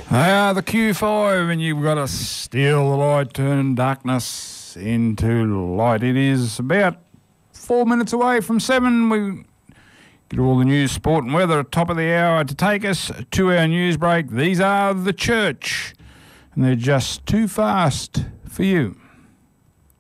They are the Q5, and you've got to steal the light, turn darkness into light. It is about 4 minutes away from 7. We get all the news, sport and weather at top of the hour. To take us to our news break, these are The Church, and they're just too fast for you.